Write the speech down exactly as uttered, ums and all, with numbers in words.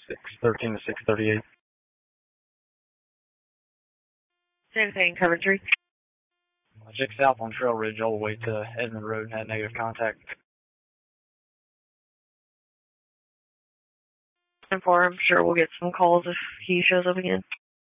six thirteen to six thirty-eight. Same thing, cover three. Check south on Trail Ridge all the way to Edmond Road and had negative contact. And for I'm sure we'll get some calls if he shows up again.